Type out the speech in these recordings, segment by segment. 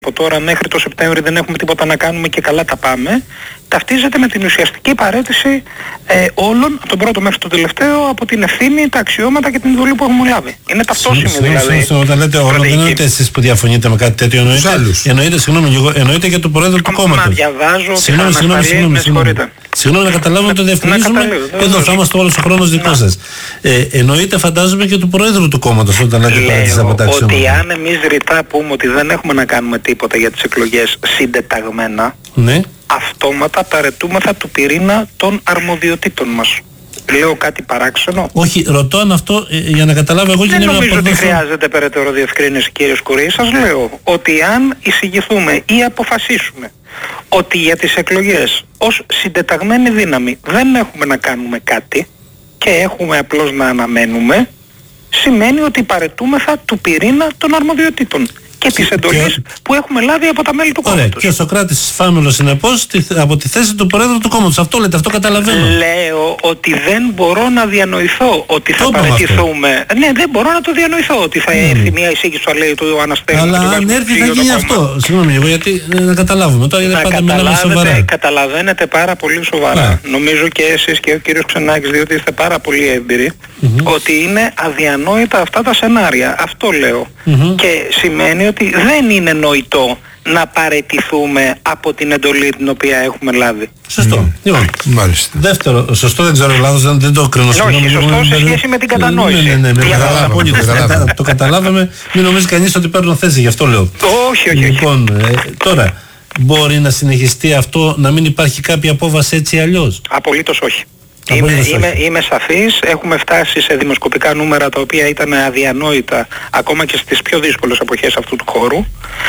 από τώρα μέχρι το Σεπτέμβριο δεν έχουμε τίποτα να κάνουμε και καλά τα πάμε, ταυτίζεται με την ουσιαστική παραίτηση όλων, από τον πρώτο μέχρι τον τελευταίο, από την ευθύνη, τα αξιώματα και την εντολή που έχουμε λάβει. Είναι ταυτόσιμη δηλαδή. Όταν λέτε όλων, δεν εννοείται εσείς που διαφωνείτε με κάτι τέτοιο, εννοείται για τον πρόεδρο του κόμματος. Μα διαβάζω, Συγγνώμη, να καταλάβουμε, το διευκρινίζουμε. Εδώ θα είμαστε όλος ο χρόνος δικό σας. Εννοείται, φαντάζομαι, και του πρόεδρου του κόμματος όταν λέτε παράτηση από τα αξιώματα. Ότι αν εμείς ρητά πούμε ότι δεν έχουμε να κάνουμε τίποτα για τις εκλογές συντεταγμένα, ναι, αυτόματα παρετούμεθα του πυρήνα των αρμοδιοτήτων μας. Λέω κάτι παράξενο? Όχι, ρωτώ αν αυτό για να καταλάβω εγώ. Δεν νομίζω ότι χρειάζεται περαιτέρω διευκρίνηση, κύριε Σκουρή. Σας λέω ότι αν εισηγηθούμε ή αποφασίσουμε ότι για τις εκλογές ως συντεταγμένη δύναμη δεν έχουμε να κάνουμε κάτι και έχουμε απλώς να αναμένουμε, σημαίνει ότι παρετούμεθα του πυρήνα των αρμοδιοτήτων και της εντολής που έχουμε λάβει από τα μέλη του κόμματος. Και ο Σωκράτης Φάμελος, συνεπώς, από τη θέση του πρόεδρου του κόμματος. Αυτό λέτε, αυτό καταλαβαίνω. Λέω ότι δεν μπορώ να διανοηθώ ότι θα παραιτηθούμε. Ναι, δεν μπορώ να το διανοηθώ ότι θα έρθει μια εισήγηση του λέει του Αναστέλου. Αλλά αν έρθει θα γίνει αυτό. Συγγνώμη, εγώ γιατί να καταλάβουμε. Τώρα γιατί πάντα μιλάμε σοβαρά. Καταλαβαίνετε πάρα πολύ σοβαρά. Νομίζω και εσείς και ο κύριος Ξενάκης, διότι είστε πάρα πολύ έμπειροι, ότι είναι αδιανόητα αυτά τα σενάρια. Αυτό λέω. Και σημαίνει ότι δεν είναι νοητό να παραιτηθούμε από την εντολή την οποία έχουμε λάβει. Σωστό. Μάλιστα. Δεύτερο, σωστό, δεν ξέρω λάθος, δεν το κρίνω. Όχι, σωστό σε σχέση με την κατανόηση. Ναι, το καταλάβαμε. Μην νομίζει κανείς ότι παίρνω θέση, γι' αυτό λέω. Όχι. Λοιπόν, τώρα, μπορεί να συνεχιστεί αυτό, να μην υπάρχει κάποια απόβαση έτσι αλλιώς? Απολύτως όχι. Είμαι σαφής, έχουμε φτάσει σε δημοσκοπικά νούμερα τα οποία ήταν αδιανόητα ακόμα και στις πιο δύσκολες εποχές αυτού του χώρου.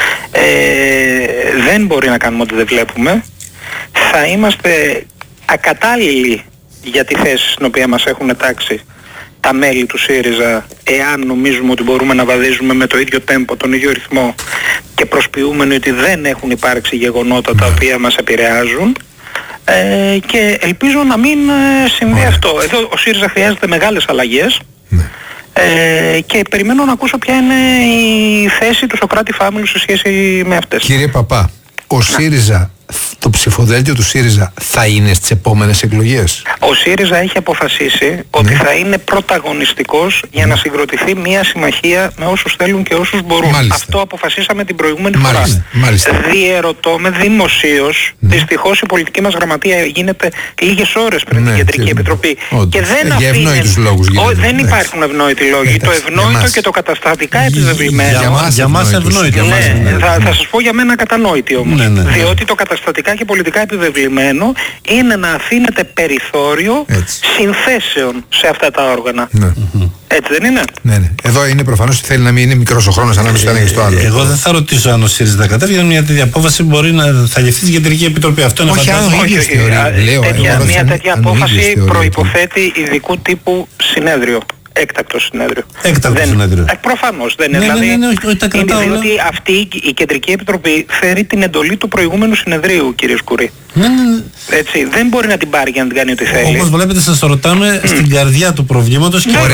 Δεν μπορεί να κάνουμε ό,τι δεν βλέπουμε. Θα είμαστε ακατάλληλοι για τη θέση στην οποία μας έχουν τάξει τα μέλη του ΣΥΡΙΖΑ, εάν νομίζουμε ότι μπορούμε να βαδίζουμε με το ίδιο τέμπο, τον ίδιο ρυθμό και προσποιούμενοι ότι δεν έχουν υπάρξει γεγονότα τα οποία μας επηρεάζουν. Και ελπίζω να μην συμβεί αυτό. Εδώ ο ΣΥΡΙΖΑ χρειάζεται μεγάλες αλλαγές, και περιμένω να ακούσω ποια είναι η θέση του Σωκράτη Φάμελου σε σχέση με αυτές. Κύριε Παπά, ο ΣΥΡΙΖΑ, το ψηφοδέλτιο του ΣΥΡΙΖΑ θα είναι στις επόμενες εκλογές? Ο ΣΥΡΙΖΑ έχει αποφασίσει ότι θα είναι πρωταγωνιστικός για να συγκροτηθεί μια συμμαχία με όσους θέλουν και όσους μπορούν. Μάλιστα. Αυτό αποφασίσαμε την προηγούμενη φορά. Μάλιστα. Διερωτώ με δημοσίως, δυστυχώς η πολιτική μας γραμματεία γίνεται λίγες ώρες πριν την Κεντρική Επιτροπή. Και δεν δεν υπάρχουν ευνόητοι λόγοι. Το ευνόητο και το καταστατικά επιβεβλημένο. Για μας ευνόητο. Θα σας πω για μένα κατανόητη όμως. Διότι το καταστατικά και πολιτικά επιβεβλημένο είναι να αφήνεται περιθώριο συνθέσεων σε αυτά τα όργανα. Έτσι δεν είναι? Ναι. Εδώ είναι προφανώς ότι θέλει να μην είναι μικρός ο χρόνος ανάμεσα στο ένα και στο άλλο. Εγώ δεν θα ρωτήσω αν ο ΣΥΡΙΖΑ θα κατέβει, γιατί μια τέτοια απόφαση μπορεί να θα ληφθεί στην Κεντρική Επιτροπή. Αυτό είναι μια τέτοια απόφαση προϋποθέτει ειδικού τύπου συνέδριο. Έκτακτο συνέδριο. Συνέδριο. Προφανώς δεν είναι. Διότι αυτή η Κεντρική Επιτροπή φέρει την εντολή του προηγούμενου συνεδρίου, κύριε Σκουρή. Έτσι, δεν μπορεί να την πάρει για να την κάνει ό,τι θέλει. Όπως βλέπετε, σας ρωτάμε στην καρδιά του προβλήματος και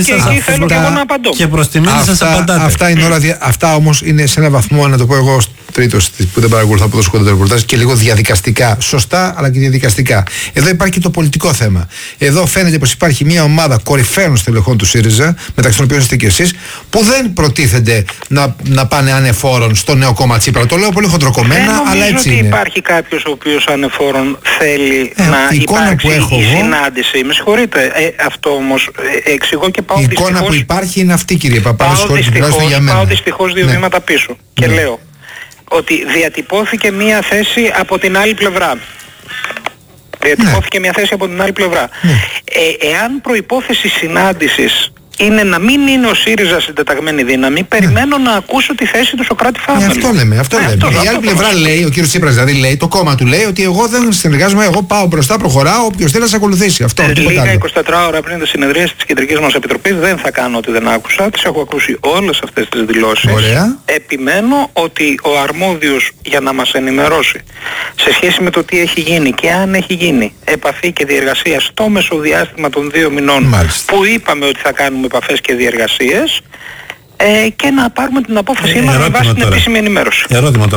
προς τιμή σας απαντάτε. Αυτά όμως είναι σε ένα βαθμό, να το πω εγώ τρίτος που δεν παρακολουθώ από το σκοτεινό το ρεπορτάζ, και λίγο διαδικαστικά. Σωστά, αλλά και διαδικαστικά. Εδώ υπάρχει και το πολιτικό θέμα. Εδώ φαίνεται πως υπάρχει μια ομάδα κορυφαίων στελεχών του ΣΥΡΙΖΑ, μεταξύ των οποίων είστε και εσείς, που δεν προτίθενται να πάνε ανεφόρον στο νέο κόμμα Τσίπρα. Το λέω πολύ χοντροκομμένα, αλλά έτσι είναι. Δεν υπάρχει κάποιος ο οποίος ανεφόρον θέλει να υπάρξει η συνάντηση. Με συγχωρείτε. Αυτό όμως εξηγώ και πάω δυστυχώς. Η εικόνα που υπάρχει είναι αυτή, κύριε Παπά. Πάω δυστυχώς δύο βήματα πίσω. Και λέω ότι διατυπώθηκε μια θέση από την άλλη πλευρά. Διατυπώθηκε μια θέση από την άλλη πλευρά. Εάν προϋπόθεση συνάντησης είναι να μην είναι ο ΣΥΡΙΖΑ συντεταγμένη δύναμη, περιμένω να ακούσω τη θέση του Σωκράτη Φάμελου. Αυτό λέμε. Η άλλη πλευρά λέει, ο κύριος Τσίπρας δηλαδή λέει, το κόμμα του λέει ότι εγώ δεν συνεργάζομαι, εγώ πάω μπροστά, προχωράω, όποιος θέλει να σε ακολουθήσει. Αυτό. Λίγα 24 ώρα πριν τις συνεδρίες της Κεντρικής μας Επιτροπής δεν θα κάνω ότι δεν άκουσα, τις έχω ακούσει όλες αυτές τις δηλώσεις. Ωραία. Επιμένω ότι ο αρμόδιος για να μας ενημερώσει σε σχέση με το τι έχει γίνει και αν έχει γίνει επαφή και διεργασία στο μεσοδιάστημα των 2 μηνών που είπαμε ότι θα κάνουμε επαφές και διεργασίες, και να πάρουμε την απόφασή μας με βάση την επίσημη ενημέρωση. Ερώτημα τώρα.